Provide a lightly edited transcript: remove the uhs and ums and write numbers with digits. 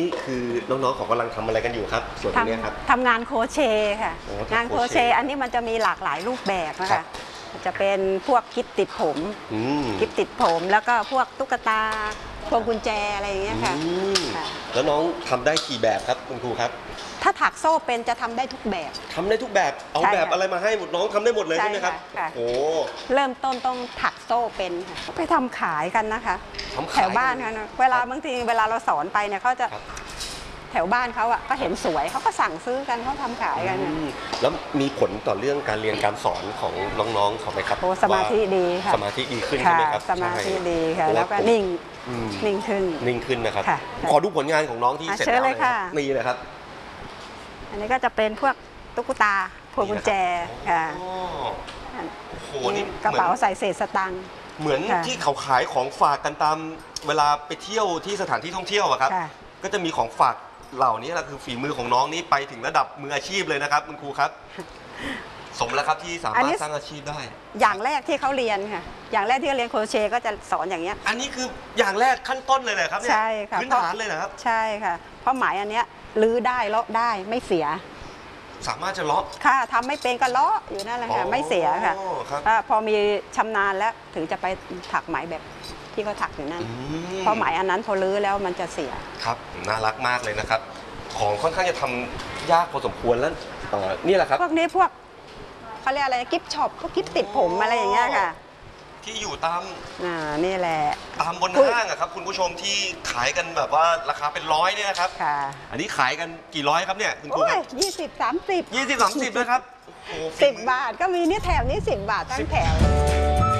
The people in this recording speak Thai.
คือน้องๆเขากำลังทำอะไรกันอยู่ครับส่วนตรงนี้ครับทำงานโครเชต์ค่ะงานโครเชต์อันนี้มันจะมีหลากหลายรูปแบบนะคะจะเป็นพวกกิ๊บติดผมกิ๊บติดผมแล้วก็พวกตุ๊กตาพวงกุญแจอะไรอย่างเงี้ยค่ะแล้วน้องทำได้กี่แบบครับคุณครูครับถ้าถักโซ่เป็นจะทำได้ทุกแบบทำได้ทุกแบบเอาแบบอะไรมาให้หมดน้องทำได้หมดเลยใช่ไหมครับโอ้เริ่มต้นต้องถักโซ่เป็นค่ะไปทำขายกันนะคะแถวบ้านเขานะเวลาบางทีเวลาเราสอนไปเนี่ยเขาจะแถวบ้านเขาอ่ะก็เห็นสวยเขาก็สั่งซื้อกันเขาทำขายกันแล้วมีผลต่อเรื่องการเรียนการสอนของน้องๆเขาไหมครับโอ้สมาธิดีค่ะสมาธิดีขึ้นใช่ไหมครับสมาธิดีค่ะแล้วก็นิ่งขึ้นนะครับขอดูผลงานของน้องที่เสร็จแล้วเลยนี่เลยครับอันนี้ก็จะเป็นพวกตุ๊กตาพวงกุญแจค่ะโอ้โหนี่กระเป๋าใส่เศษสตังค์เหมือนที่เขาขายของฝากกันตามเวลาไปเที่ยวที่สถานที่ท่องเที่ยวอะครับก็จะมีของฝากเหล่านี้แหละคือฝีมือของน้องนี่ไปถึงระดับมืออาชีพเลยนะครับคุณครูครับสมแล้วครับที่สามารถสร้างอาชีพได้อย่างแรกที่เขาเรียนค่ะอย่างแรกที่เรียนโครเชต์ก็จะสอนอย่างเงี้ยอันนี้คืออย่างแรกขั้นต้นเลยเลยครับเนี่ยใช่ค่ะพื้นฐานเลยนะครับใช่ค่ะเพราะหมายอันเนี้ยลื้อได้เลาะได้ไม่เสียสามารถจะเลาะค่ะทำไม่เป็นก็เลาะอยู่นั่นแหละค่ะไม่เสียค่ะพอมีชำนาญแล้วถึงจะไปถักไหมแบบที่เขาถักอยู่นั่นเพราะไหมอันนั้นพอลื้อแล้วมันจะเสียครับน่ารักมากเลยนะครับของค่อนข้างจะทำยากพอสมควรแล้วนี่แหละครับพวกนี้พวกเขาเรียกอะไรกิฟต์ช็อปพวกกิฟต์ติดผมอะไรอย่างเงี้ยค่ะที่อยู่ตามนี่แหละตามบนห้างอะครับคุณผู้ชมที่ขายกันแบบว่าราคาเป็นร้อยเนี่ยนะครับอันนี้ขายกันกี่ร้อยครับเนี่ยคุณครูครับ 20-30 นะครับ 10 บาทก็มีนี่แถวนี้10 บาทตั้งแถว